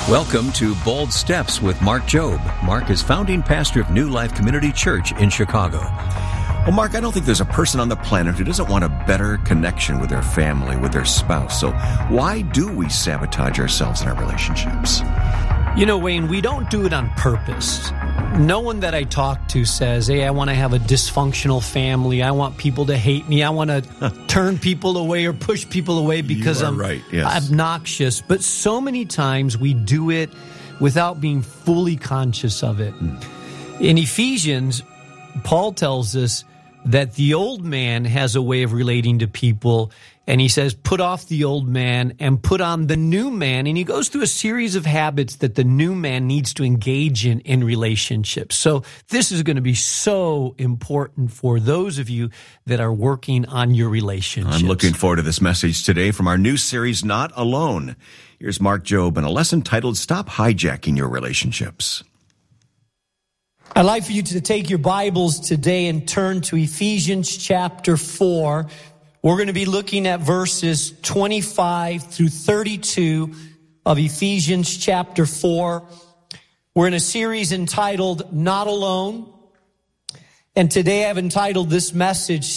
Welcome to Bold Steps with Mark Jobe. Mark is founding pastor of New Life Community Church in Chicago. Well, Mark, I don't think there's a person on the planet who doesn't want a better connection with their family, with their spouse. So why do we sabotage ourselves in our relationships? You know, Wayne, we don't do it on purpose. No one that I talk to says, hey, I want to have a dysfunctional family. I want people to hate me. I want to turn people away or push people away because I'm obnoxious. But so many times we do it without being fully conscious of it. In Ephesians, Paul tells us that the old man has a way of relating to people, and he says, put off the old man and put on the new man. And he goes through a series of habits that the new man needs to engage in relationships. So this is going to be so important for those of you that are working on your relationships. I'm looking forward to this message today from our new series, Not Alone. Here's Mark Jobe and a lesson titled, Stop Hijacking Your Relationships. I'd like for you to take your Bibles today and turn to Ephesians chapter 4. We're going to be looking at verses 25 through 32 of Ephesians chapter 4. We're in a series entitled Not Alone. And today I've entitled this message,